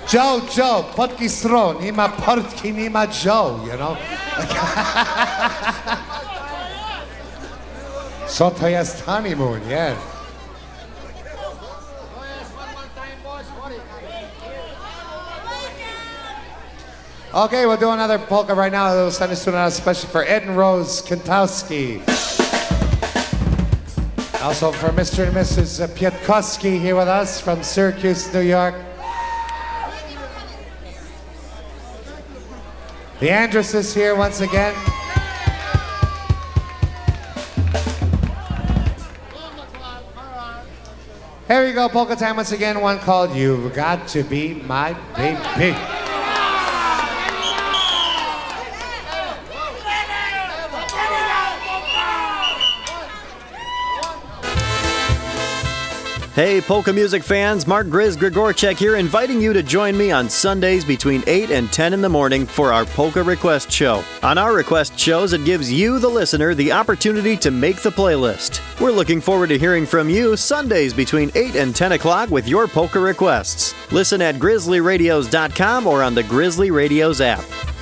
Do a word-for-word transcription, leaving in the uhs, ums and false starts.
Joe, Joe, potki stro, nima portki, nima Joe, you know? So to jest honeymoon, yeah. Okay, we'll do another polka right now. We'll send this one out especially for Ed and Rose Kantowski. Also for Mister and Missus Pietkowski here with us from Syracuse, New York. The Andress is here once again. Here we go, polka time once again. One called You've Got to Be My Baby. Hey, polka music fans, Mark Grizz Grigorchek here, inviting you to join me on Sundays between eight and ten in the morning for our Polka Request Show. On our request shows, it gives you, the listener, the opportunity to make the playlist. We're looking forward to hearing from you Sundays between eight and ten o'clock with your polka requests. Listen at grizzly radios dot com or on the Grizzly Radios app.